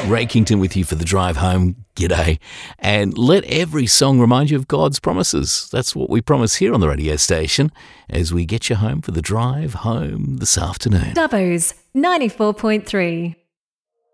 Ray Kington with you for the drive home. G'day. And let every song remind you of God's promises. That's what we promise here on the radio station as we get you home for the drive home this afternoon. Dubbo's 94.3.